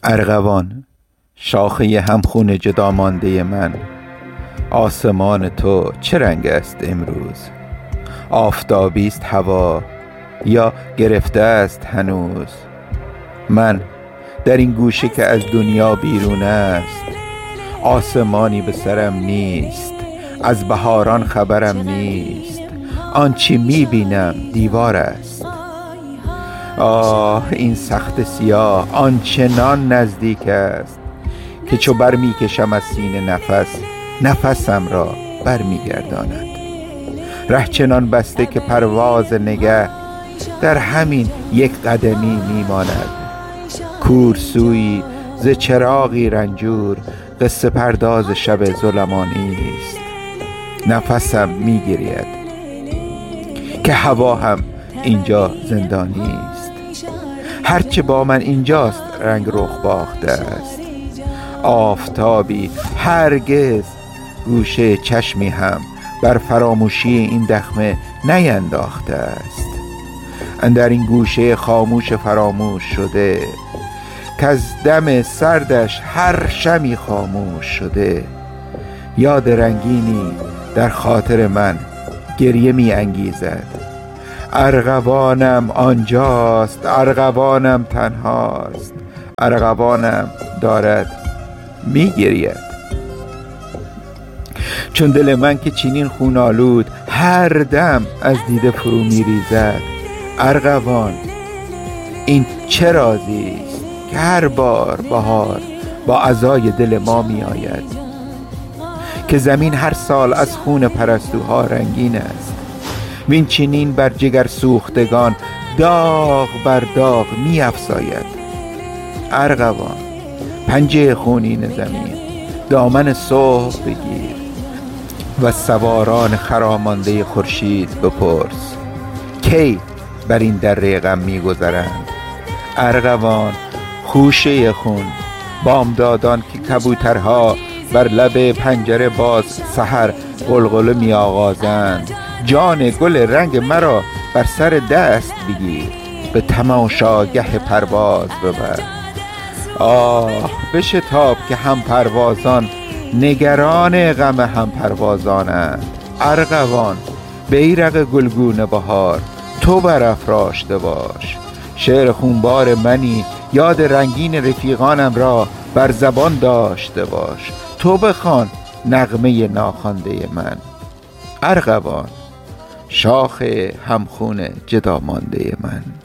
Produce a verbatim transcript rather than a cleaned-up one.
ارغوان، شاخه همخون جدا مانده من، آسمان تو چه رنگ است امروز؟ آفتابی است هوا یا گرفته است هنوز؟ من در این گوشه که از دنیا بیرون است، آسمانی به سرم نیست، از بهاران خبرم نیست، آنچه میبینم دیوار است. آه این سخت سیاه آنچنان نزدیک است که چو بر میکشم از سینه نفس، نفسم را بر میگرداند. ره چنان بسته که پرواز نگه در همین یک قدمی میماند. کورسویی ز چراغی رنجور، قصه پرداز شب ظلمانی است. نفسم میگرید که هوا هم اینجا زندانی است. هرچه با من اینجاست رنگ رخ باخته است. آفتابی هرگز گوشه چشمی هم بر فراموشی این دخمه نینداخته است. اندر این گوشه خاموش فراموش شده که از دم سردش هر شمی خاموش شده، یاد رنگینی در خاطر من گریه می انگیزد. ارغوانم آنجاست، ارغوانم تنهاست، ارغوانم دارد می گرید. چون دل من که چنین خون آلود هر دم از دیده فرو می ریزد. ارغوان، این چه رازی است که هر بار بهار با عزای دل ما می آید؟ که زمین هر سال از خون پرستوها رنگین است، وین چنین بر جگر سوختگان داغ بر داغ می افزاید. ارغوان، پنجه خونین زمین دامن صبح بگیر و سواران خرامانده خورشید بپرس کی بر این دره غم می گذرند. ارغوان، خوشه خون، بامدادان که کبوترها بر لب پنجره باز سحر غلغله می آغازند. جان گل رنگ مرا بر سر دست بگیر، به تماشاگه پرواز ببر. آه بشتاب که هم پروازان نگران غم هم پروازانند. ارغوان، بیرق گلگون بهار تو برافراشته باش. شعر خونبار منی، یاد رنگین رفیقانم را بر زبان داشته باش. تو بخوان نغمه ناخوانده من. ارغوان، شاخ همخون جدا مانده من.